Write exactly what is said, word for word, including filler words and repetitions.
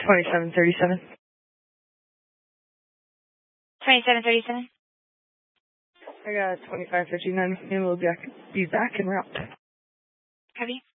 twenty-seven thirty-seven. twenty-seven thirty-seven. I got twenty-five fifty-nine. And we'll be back, be back en route. Copy.